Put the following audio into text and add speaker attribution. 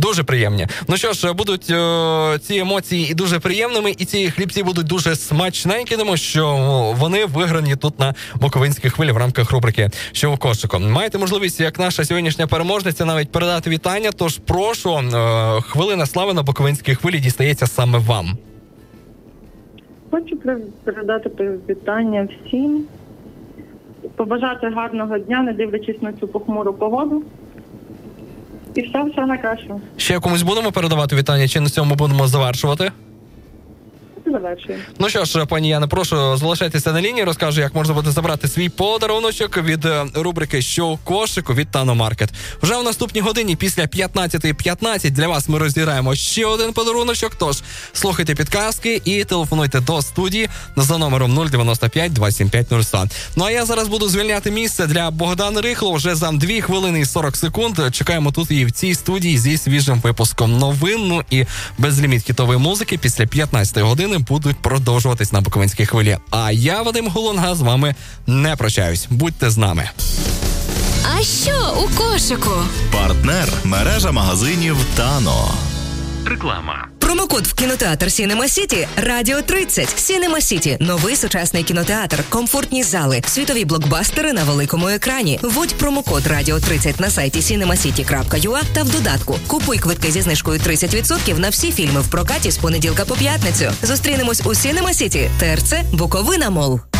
Speaker 1: Дуже приємні. Ну що ж, будуть ці емоції і дуже приємними, і ці хлібці будуть дуже смачненькі, тому що вони виграні тут на Буковинській хвилі в рамках рубрики «Що в кошику». Маєте можливість, як наша сьогоднішня переможниця, навіть передати вітання, тож прошу, хвилина слави на Буковинській хвилі дістається саме вам.
Speaker 2: Хочу передати вітання всім, побажати гарного дня, не дивлячись на цю похмуру погоду. І все найкраще.
Speaker 1: Ще комусь будемо передавати вітання, чи на цьому будемо завершувати?
Speaker 2: Завершуємо.
Speaker 1: Ну що ж, пані Яна, прошу, залишайтеся на лінії, розкажу, як можна буде забрати свій подаруночок від рубрики «Що у кошику» від Тано Маркет. Вже в наступній годині після 15:15 для вас ми розіграємо ще один подаруночок, тож слухайте підказки і телефонуйте до студії за номером 095 275 0100. Ну а я зараз буду звільняти місце для Богдани Рихло вже за 2 хвилини і 40 секунд. Чекаємо тут і в цій студії зі свіжим випуском новин, ну і безліміт хітової музики після 15 години будуть продовжуватись на Буковинській хвилі. А я, Вадим Голунга, з вами не прощаюсь. Будьте з нами.
Speaker 3: А що у кошику?
Speaker 4: Партнер – мережа магазинів «Тано».
Speaker 5: Реклама.
Speaker 6: Промокод в кінотеатр Сінема Сіті Радіо 30. Сінема Сіті – новий сучасний кінотеатр, комфортні зали, світові блокбастери на великому екрані. Вводь промокод Радіо 30 на сайті cinemasity.ua та в додатку. Купуй квитки зі знижкою 30% на всі фільми в прокаті з понеділка по п'ятницю. Зустрінемось у Сінема Сіті, ТРЦ Буковина Мол.